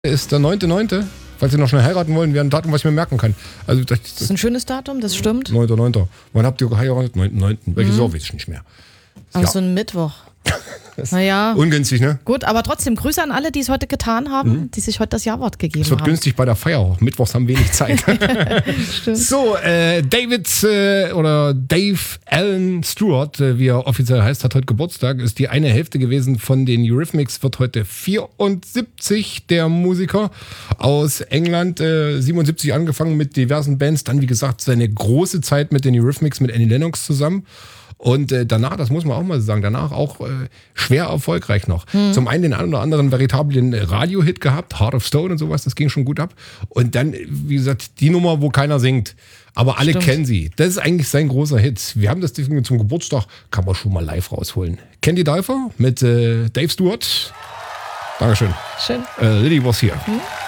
ist der 9.9. Falls Sie noch schnell heiraten wollen, wäre ein Datum, was ich mir merken kann. Also, das ist ein schönes Datum, das stimmt. 9.9. Wann habt ihr geheiratet? 9.9. Welches Jahr weiß ich nicht mehr. Aber so ein Mittwoch. Naja. Ungünstig, ne? Gut, aber trotzdem Grüße an alle, die es heute getan haben, die sich heute das Jawort gegeben haben. Es wird günstig bei der Feier. Mittwochs haben wenig Zeit. Stimmt. So, oder Dave Allen Stewart, wie er offiziell heißt, hat heute Geburtstag. Ist die eine Hälfte gewesen von den Eurythmics, wird heute 74, der Musiker aus England. 77 angefangen mit diversen Bands. Dann, wie gesagt, seine große Zeit mit den Eurythmics, mit Annie Lennox zusammen. Und danach, das muss man auch mal sagen, danach auch schwer erfolgreich noch. Zum einen den einen oder anderen veritablen Radio-Hit gehabt, Heart of Stone und sowas, das ging schon gut ab. Und dann, wie gesagt, die Nummer, wo keiner singt. Aber alle kennen sie. Das ist eigentlich sein großer Hit. Wir haben das Ding zum Geburtstag, kann man schon mal live rausholen. Candy Dulfer mit Dave Stewart. Dankeschön. Schön. Lily was here.